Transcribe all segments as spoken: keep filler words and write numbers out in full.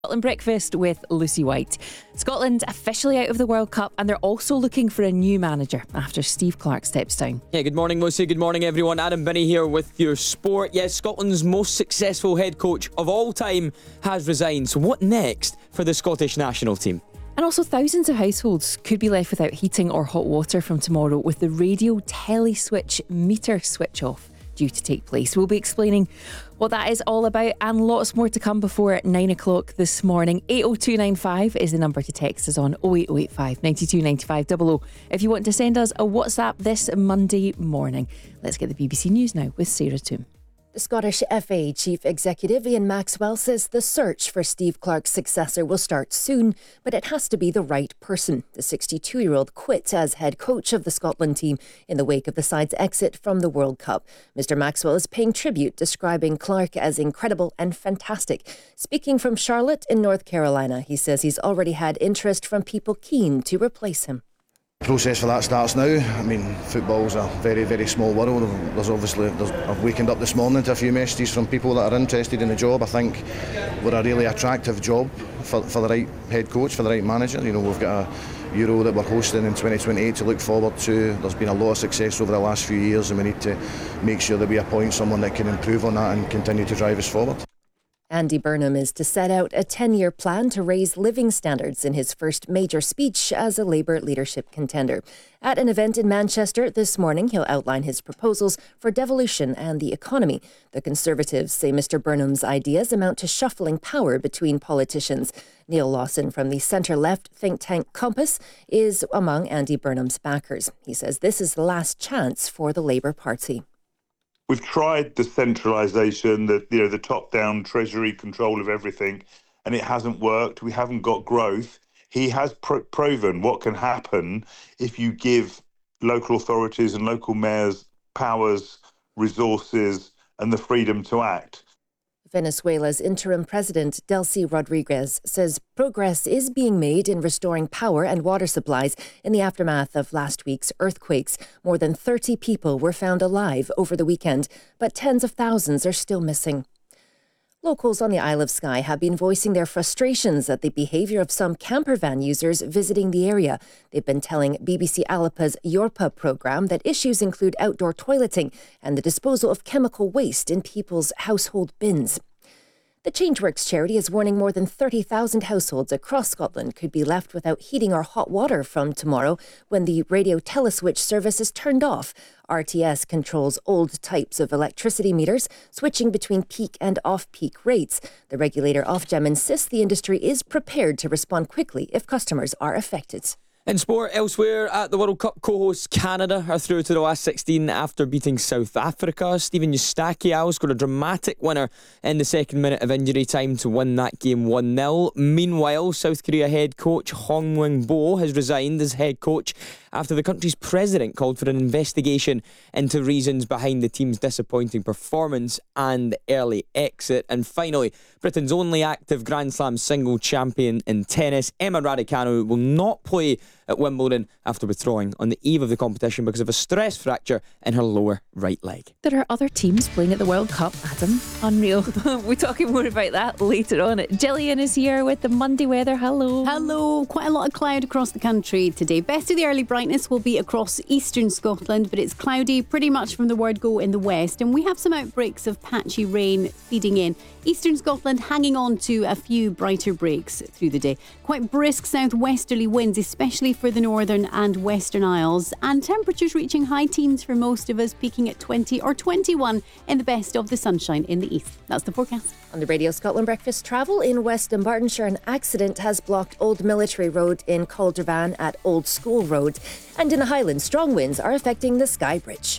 Scotland Breakfast with Lucy White. Scotland officially out of the World Cup, and they're also looking for a new manager after Steve Clarke steps down. Yeah, good morning, Lucy. Good morning, everyone. Adam Binney here with your sport. Yes, Scotland's most successful head coach of all time has resigned. So what next for the Scottish national team? And also, thousands of households could be left without heating or hot water from tomorrow, with the radio telly switch meter switch off due to take place. We'll be explaining what that is all about and lots more to come before nine o'clock this morning. eight oh two nine five is the number to text us on. oh eight oh eight five, nine two nine five double oh if you want to send us a WhatsApp this Monday morning. Let's get the B B C News now with Sarah Toom. The Scottish F A Chief Executive Ian Maxwell says the search for Steve Clarke's successor will start soon, but it has to be the right person. The sixty-two-year-old quit as head coach of the Scotland team in the wake of the side's exit from the World Cup. Mister Maxwell is paying tribute, describing Clarke as incredible and fantastic. Speaking from Charlotte in North Carolina, he says he's already had interest from people keen to replace him. The process for that starts now. I mean, football's a very, very small world. There's obviously, there's, I've wakened up this morning to a few messages from people that are interested in the job. I think we're a really attractive job for, for the right head coach, for the right manager. You know, we've got a Euro that we're hosting in twenty twenty-eight to look forward to. There's been a lot of success over the last few years, and we need to make sure that we appoint someone that can improve on that and continue to drive us forward. Andy Burnham is to set out a ten-year plan to raise living standards in his first major speech as a Labour leadership contender. At an event in Manchester this morning, he'll outline his proposals for devolution and the economy. The Conservatives say Mister Burnham's ideas amount to shuffling power between politicians. Neil Lawson from the centre-left think tank Compass is among Andy Burnham's backers. He says this is the last chance for the Labour Party. We've tried the centralisation, the you know the top-down treasury control of everything, and it hasn't worked. We haven't got growth. He has pro- proven what can happen if you give local authorities and local mayors powers, resources, and the freedom to act. Venezuela's interim president, Delcy Rodriguez, says progress is being made in restoring power and water supplies in the aftermath of last week's earthquakes. More than thirty people were found alive over the weekend, but tens of thousands are still missing. Locals on the Isle of Skye have been voicing their frustrations at the behaviour of some camper van users visiting the area. They've been telling B B C Alpa's Yorpa programme that issues include outdoor toileting and the disposal of chemical waste in people's household bins. The Changeworks charity is warning more than thirty thousand households across Scotland could be left without heating or hot water from tomorrow when the radio teleswitch service is turned off. R T S controls old types of electricity meters, switching between peak and off-peak rates. The regulator Ofgem insists the industry is prepared to respond quickly if customers are affected. In sport, elsewhere at the World Cup, co-hosts Canada are through to the last sixteen after beating South Africa. Steven Eustachiou scored a dramatic winner in the second minute of injury time to win that game one nil. Meanwhile, South Korea head coach Hong Wing-bo has resigned as head coach after the country's president called for an investigation into reasons behind the team's disappointing performance and early exit. And finally, Britain's only active Grand Slam single champion in tennis, Emma Raducanu, will not play at Wimbledon after withdrawing on the eve of the competition because of a stress fracture in her lower right leg. There are other teams playing at the World Cup, Adam. Unreal. We're talking more about that later on. Gillian is here with the Monday weather. Hello. Hello. Quite a lot of cloud across the country today. Best of the early brightness will be across eastern Scotland, but it's cloudy pretty much from the word go in the west, and we have some outbreaks of patchy rain feeding in. Eastern Scotland hanging on to a few brighter breaks through the day. Quite brisk southwesterly winds, especially for the Northern and Western Isles, and temperatures reaching high teens for most of us, peaking at twenty or twenty-one in the best of the sunshine in the east. That's the forecast. On the Radio Scotland Breakfast travel in West Dumbartonshire, an accident has blocked Old Military Road in Caldervan at Old School Road. And in the Highlands, strong winds are affecting the Skye Bridge.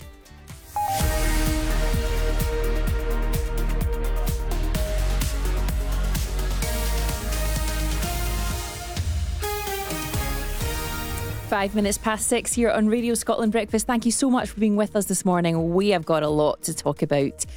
Five minutes past six here on Radio Scotland Breakfast. Thank you so much for being with us this morning. We have got a lot to talk about.